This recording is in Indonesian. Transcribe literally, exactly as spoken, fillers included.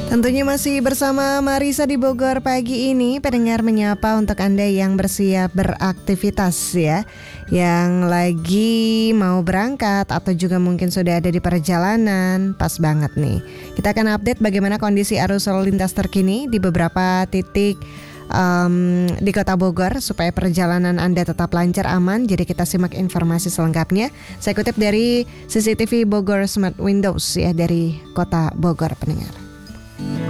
Tentunya masih bersama Marisa di Bogor pagi ini. Pendengar menyapa untuk Anda yang bersiap beraktivitas ya, yang lagi mau berangkat atau juga mungkin sudah ada di perjalanan. Pas banget nih, kita akan update bagaimana kondisi arus lalu lintas terkini di beberapa titik um, di Kota Bogor supaya perjalanan Anda tetap lancar, aman. Jadi kita simak informasi selengkapnya. Saya kutip dari C C T V Bogor Smart Windows ya, dari Kota Bogor, pendengar.